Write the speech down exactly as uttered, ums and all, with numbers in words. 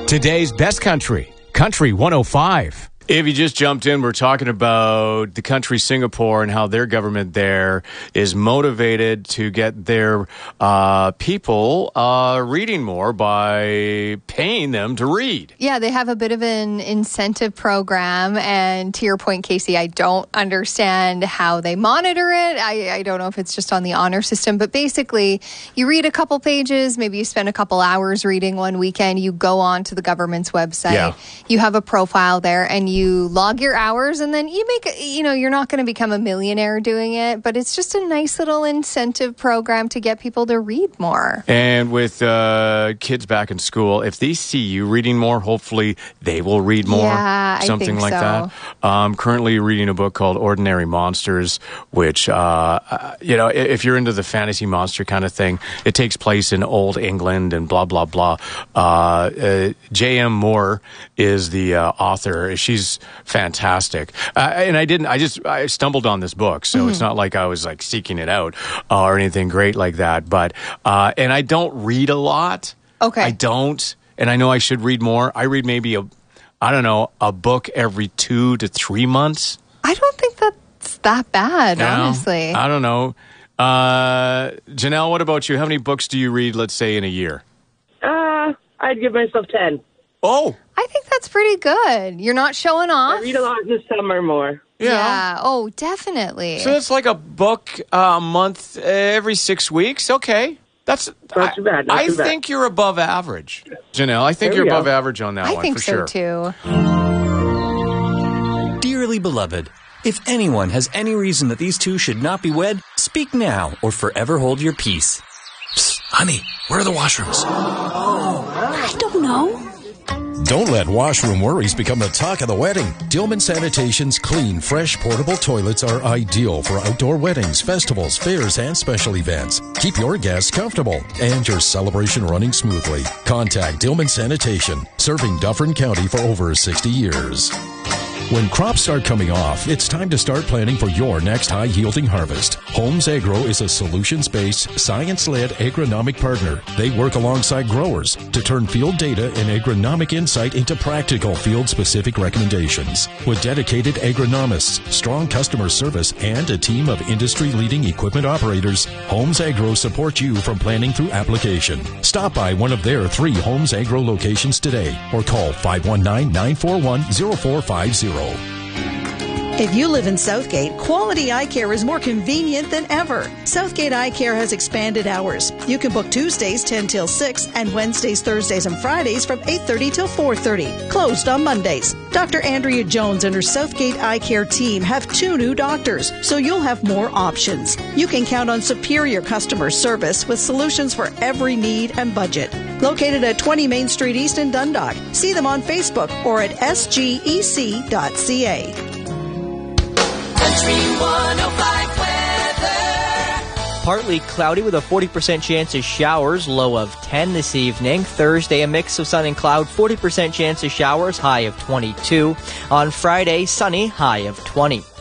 Today's best country, Country one oh five. If you just jumped in, we're talking about the country Singapore and how their government there is motivated to get their uh, people uh, reading more by paying them to read. Yeah, they have a bit of an incentive program. And to your point, Casey, I don't understand how they monitor it. I, I don't know if it's just on the honor system. But basically, you read a couple pages, maybe you spend a couple hours reading one weekend. You go on to the government's website. Yeah. You have a profile there and you You log your hours, and then you make, you know, you're not going to become a millionaire doing it, but it's just a nice little incentive program to get people to read more. And with uh, kids back in school, if they see you reading more, hopefully they will read more. Yeah, I something think like so. that. I'm currently reading a book called Ordinary Monsters, which, uh, you know, if you're into the fantasy monster kind of thing, it takes place in old England and blah, blah, blah. Uh, uh, J M Moore is the uh, author. She's fantastic. Uh, and I didn't, I just, I stumbled on this book. So mm-hmm. It's not like I was like seeking it out uh, or anything great like that. But, uh, and I don't read a lot. Okay. I don't. And I know I should read more. I read maybe a, I don't know, a book every two to three months. I don't think that's that bad, No, honestly. I don't know. Uh, Janelle, what about you? How many books do you read, let's say, in a year? Uh, I'd give myself ten. Oh, I think that's pretty good. You're not showing off. I read a lot in the summer more. yeah. Yeah. Oh, definitely. So it's like a book uh, a month uh, every six weeks. Okay. That's Not too bad, not I, too I bad. think you're above average, Janelle. I think There we you're above go. average on that I one think for so, sure. too. Dearly beloved, if anyone has any reason that these two should not be wed, speak now or forever hold your peace. Psst, honey, where are the washrooms? I don't know. Don't let washroom worries become the talk of the wedding. Dillman Sanitation's clean, fresh, portable toilets are ideal for outdoor weddings, festivals, fairs, and special events. Keep your guests comfortable and your celebration running smoothly. Contact Dillman Sanitation, serving Dufferin County for over sixty years. When crops start coming off, it's time to start planning for your next high-yielding harvest. Homes Agro is a solutions-based, science-led agronomic partner. They work alongside growers to turn field data and agronomic insight into practical field-specific recommendations. With dedicated agronomists, strong customer service, and a team of industry-leading equipment operators, Homes Agro supports you from planning through application. Stop by one of their three Homes Agro locations today or call five one nine, nine four one, zero four five zero. If you live in Southgate, quality eye care is more convenient than ever. Southgate Eye Care has expanded hours. You can book Tuesdays ten till six and Wednesdays, Thursdays, and Fridays from eight thirty till four thirty. Closed on Mondays. Doctor Andrea Jones and her Southgate Eye Care team have two new doctors, so you'll have more options. You can count on superior customer service with solutions for every need and budget. Located at twenty Main Street East in Dundalk. See them on Facebook or at s g e c dot c a. Partly cloudy with a forty percent chance of showers, low of ten this evening. Thursday, a mix of sun and cloud, forty percent chance of showers, high of twenty-two. On Friday, sunny, high of twenty.